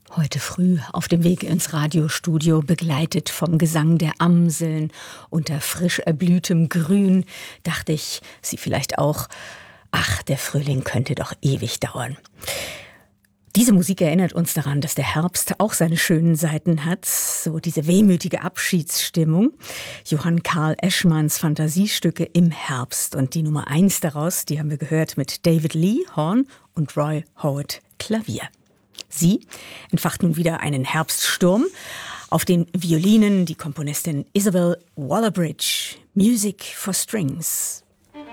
Heute früh auf dem Weg ins Radiostudio, begleitet vom Gesang der Amseln unter frisch erblühtem Grün, dachte ich, Sie vielleicht auch, ach, der Frühling könnte doch ewig dauern. Diese Musik erinnert uns daran, dass der Herbst auch seine schönen Seiten hat, so diese wehmütige Abschiedsstimmung. Johann Carl Eschmanns Fantasiestücke im Herbst und die Nummer 1 daraus, die haben wir gehört mit David Lee, Horn und Roy Howard, Klavier. Sie entfacht nun wieder einen Herbststurm. Auf den Violinen die Komponistin Isabel Waller-Bridge, Music for Strings.